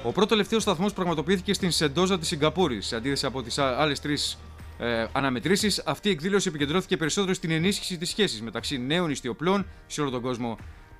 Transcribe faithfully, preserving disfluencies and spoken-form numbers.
Ο πρώτο τελευταίο σταθμός πραγματοποιήθηκε στην Σεντόζα της Σιγκαπούρης. Σε αντίθεση από τις άλλες τρεις ε, αναμετρήσεις, αυτή η εκδήλωση επικεντρώθηκε περισσότερο στην ενίσχυση της σχέσης μεταξύ νέων ιστιοπλών σε όλο τον κόσμο